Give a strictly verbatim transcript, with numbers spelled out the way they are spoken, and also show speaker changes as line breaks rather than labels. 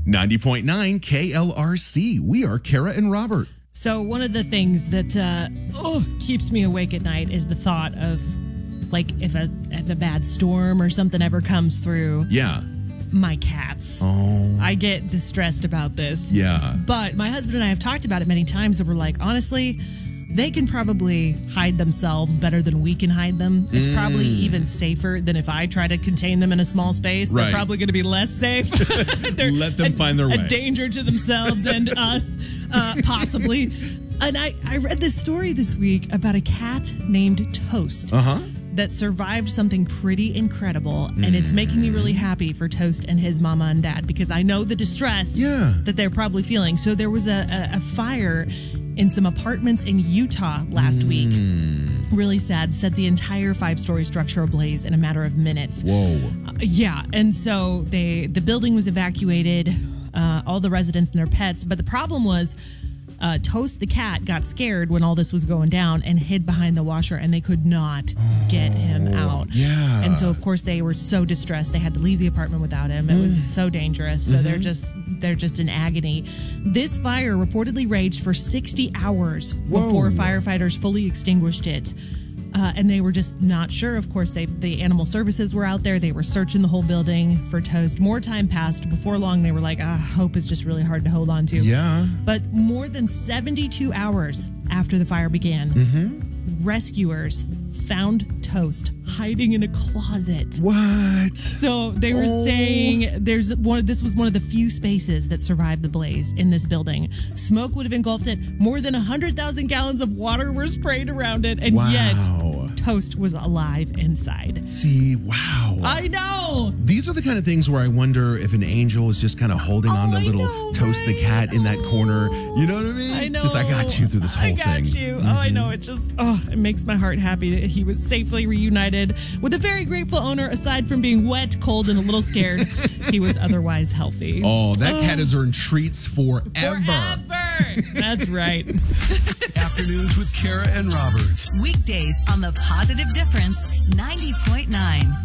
ninety point nine K L R C. We are Kara and Robert.
So one of the things that uh, oh, keeps me awake at night is the thought of, like, if a, if a bad storm or something ever comes through.
Yeah.
My cats.
Oh.
I get distressed about this.
Yeah.
But my husband and I have talked about it many times, and we're like, honestly, they can probably hide themselves better than we can hide them. It's mm. probably even safer than if I try to contain them in a small space.
Right.
They're probably going to be less safe.
Let them
a,
find their
a
way.
A danger to themselves and us, uh, possibly. And I, I read this story this week about a cat named Toast.
Uh-huh.
That survived something pretty incredible, and it's making me really happy for Toast and his mama and dad, because I know the distress
yeah.
that they're probably feeling. So there was a, a, a fire in some apartments in Utah last mm. week. Really sad. Set the entire five-story structure ablaze in a matter of minutes.
Whoa.
Uh, yeah, and so they the building was evacuated, uh, all the residents and their pets, but the problem was Uh, Toast the cat got scared when all this was going down and hid behind the washer, and they could not
oh,
get him out.
Yeah.
And so, of course, they were so distressed they had to leave the apartment without him. It mm. was so dangerous. So mm-hmm. they're just they're just in agony. This fire reportedly raged for sixty hours
Whoa.
before firefighters fully extinguished it. Uh, and they were just not sure. Of course, they, the animal services were out there. They were searching the whole building for Toast. More time passed. Before long, they were like, ah, hope is just really hard to hold on to.
Yeah.
But more than seventy-two hours after the fire began, mm-hmm. rescuers found Toast hiding in a closet.
What?
So they were oh. saying there's one. This was one of the few spaces that survived the blaze in this building. Smoke would have engulfed it. More than one hundred thousand gallons of water were sprayed around it, and
wow.
yet Toast was alive inside.
See, wow.
I know.
These are the kind of things where I wonder if an angel is just kind of holding
oh,
on to
I
little
know,
Toast
right?
the cat in that corner. You know what I mean?
I know.
Just, I got you through this whole
I got
thing.
you. Mm-hmm. Oh, I know. It just, oh, it makes my heart happy that he was safely reunited with a very grateful owner. Aside from being wet, cold, and a little scared, he was otherwise healthy.
Oh, that oh. cat has earned treats forever.
Forever. That's right.
Afternoons with Kara and Robert.
Weekdays on The Positive Difference, ninety point nine.